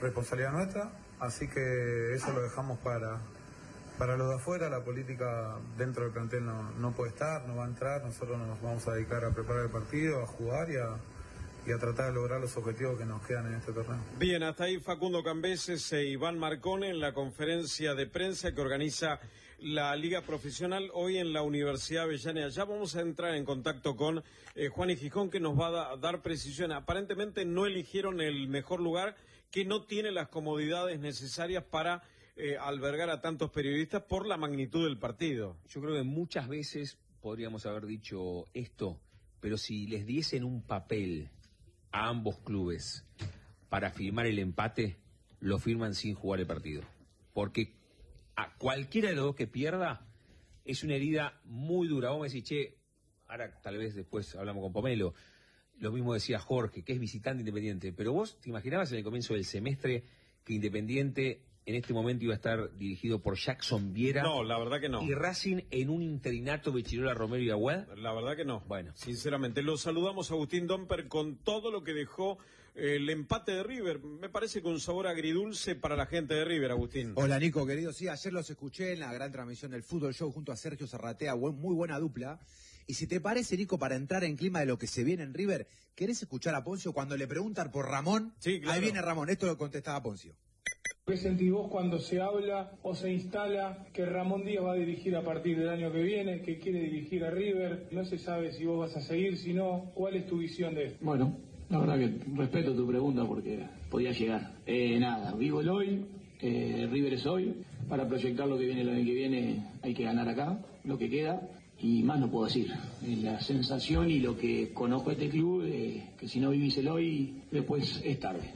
responsabilidad nuestra, así que eso lo dejamos para los de afuera. La política dentro del plantel no puede estar, no va a entrar. Nosotros nos vamos a dedicar a preparar el partido, a jugar y a tratar de lograr los objetivos que nos quedan en este torneo. Bien, hasta ahí Facundo Cambeses e Iván Marcone en la conferencia de prensa que organiza la Liga Profesional hoy en la Universidad Avellaneda. Ya vamos a entrar en contacto con Juan y Gijón, que nos va a dar precisión. Aparentemente no eligieron el mejor lugar, que no tiene las comodidades necesarias para albergar a tantos periodistas por la magnitud del partido. Yo creo que muchas veces podríamos haber dicho esto, pero si les diesen un papel a ambos clubes para firmar el empate, lo firman sin jugar el partido. Porque a cualquiera de los dos que pierda es una herida muy dura. Vos me decís, che, ahora tal vez después hablamos con Pomelo, lo mismo decía Jorge, que es visitante Independiente, pero vos te imaginabas en el comienzo del semestre que Independiente en este momento iba a estar dirigido por Jackson Viera. No, la verdad que no. Y Racing en un interinato Bechirola, Romero y Aguad. La verdad que no. Bueno. Sinceramente, lo saludamos a Agustín Domper con todo lo que dejó el empate de River. Me parece con un sabor agridulce para la gente de River, Agustín. Hola, Nico, querido. Sí, ayer los escuché en la gran transmisión del Fútbol Show junto a Sergio Zarratea. Muy buena dupla. Y si te parece, Nico, para entrar en clima de lo que se viene en River, ¿querés escuchar a Poncio cuando le preguntan por Ramón? Sí, claro. Ahí viene Ramón. Esto lo contestaba Poncio. ¿Qué sentís vos cuando se habla o se instala que Ramón Díaz va a dirigir a partir del año que viene, que quiere dirigir a River? No se sabe si vos vas a seguir, si no, ¿cuál es tu visión de esto? Bueno, la verdad que respeto tu pregunta porque podía llegar. Nada, vivo el hoy, River es hoy. Para proyectar lo que viene el año que viene hay que ganar acá, lo que queda. Y más no puedo decir. La sensación y lo que conozco de este club, que si no vivís el hoy, después es tarde.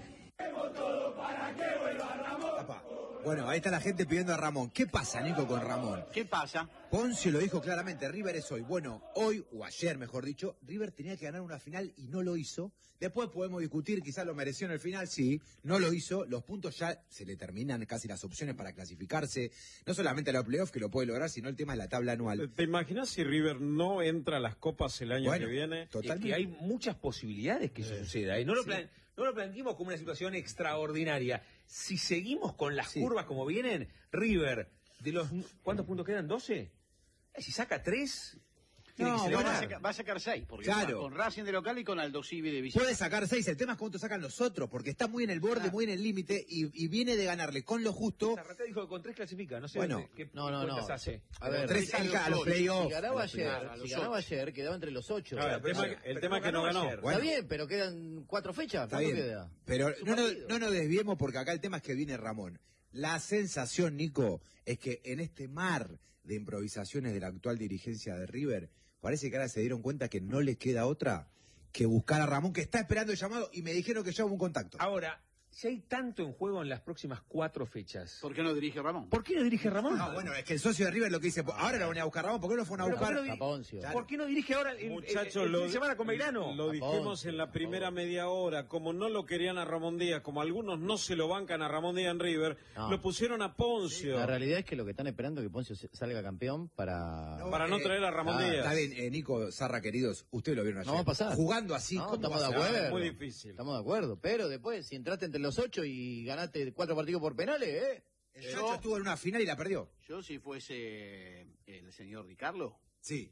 Bueno, ahí está la gente pidiendo a Ramón. ¿Qué pasa, Nico, con Ramón? ¿Qué pasa? Poncio lo dijo claramente, River es hoy. Bueno, hoy, o ayer mejor dicho, River tenía que ganar una final y no lo hizo. Después podemos discutir, quizás lo mereció en el final, sí, no lo hizo. Los puntos ya se le terminan casi las opciones para clasificarse. No solamente a los playoffs, que lo puede lograr, sino el tema de la tabla anual. ¿Te imaginas si River no entra a las copas el año que viene? Totalmente. Es que hay muchas posibilidades que eso suceda. No lo planteemos como una situación extraordinaria. Si seguimos con las curvas como vienen, River, de los ¿cuántos puntos quedan? ¿12? Si saca 3, no, va a sacar 6, porque claro, con Racing de local y con Aldo Civi de visita. Puede sacar 6, el tema es cuánto sacan los otros, porque está muy en el borde, muy en el límite, y viene de ganarle con lo justo. Sarratea dijo que con 3 clasifica, no sé qué cuentas hace. A ver, 3 a los playoffs. Si ganaba ayer, quedaba entre los 8. El tema es que no ganó. Está bien, pero quedan 4 fechas. ¿Cuánto queda? Pero no nos desviemos, porque acá el tema es que viene Ramón. La sensación, Nico, es que en este mar de improvisaciones de la actual dirigencia de River, parece que ahora se dieron cuenta que no le queda otra que buscar a Ramón, que está esperando el llamado, y me dijeron que ya hubo un contacto. Ahora, si hay tanto en juego en las próximas 4 fechas, ¿por qué no dirige Ramón? ¿Por qué no dirige Ramón? No, bueno, es que el socio de River lo que dice, ahora lo van a buscar Ramón, ¿por qué no lo fueron a buscar? ¿Por qué no dirige ahora Muchachos, el fin de semana con Belgrano? Lo dijimos en la primera media hora, como no lo querían a Ramón Díaz, como algunos no se lo bancan a Ramón Díaz en River, lo pusieron a Poncio. La realidad es que lo que están esperando es que Poncio salga campeón para no traer a Ramón Díaz. Está bien, Nico, Zarra, queridos, ustedes lo vieron ayer. No va a pasar. Jugando así, no, estamos de acuerdo. Es muy difícil. Estamos de acuerdo, pero después, si entraste entre los 8 y ganaste 4 partidos por penales, El Chacho estuvo en una final y la perdió. Yo, si fuese el señor Di Carlo, sí,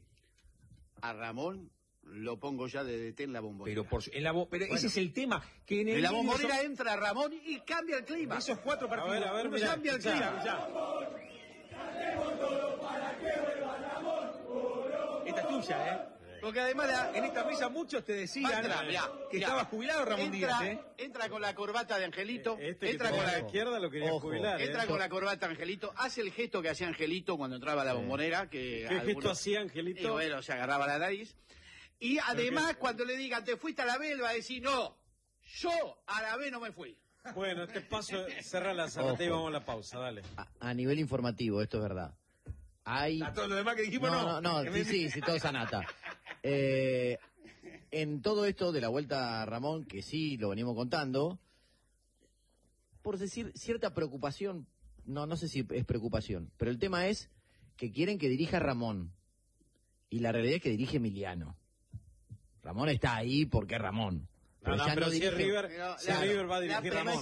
a Ramón lo pongo ya de DT en la Bombonera. Pero ese es el tema. Que en la Bombonera entra Ramón y cambia el clima. Esos 4 partidos. A ver, cambia el clima. Esta es tuya, Porque además en esta mesa muchos te decían que estaba jubilado Ramón Díaz, Entra con la corbata de Angelito. Entra con la izquierda lo quería jubilar. Entra con la corbata Angelito. Hace el gesto que hacía Angelito cuando entraba a la Bombonera. ¿Qué gesto hacía Angelito? Y bueno, se agarraba la nariz. Y además, cuando le digan, te fuiste a la B, él va a decir, no, yo a la B no me fui. Bueno, este paso, cerra la Zarratea y vamos a la pausa, dale. A nivel informativo, esto es verdad. A todo lo demás que dijimos no, sí, todo sanata. En todo esto de la vuelta a Ramón, que sí lo venimos contando, por decir cierta preocupación, no sé si es preocupación, pero el tema es que quieren que dirija Ramón, y la realidad es que dirige Emiliano. Ramón está ahí porque es Ramón. Pero si River va a dirigir Ramón.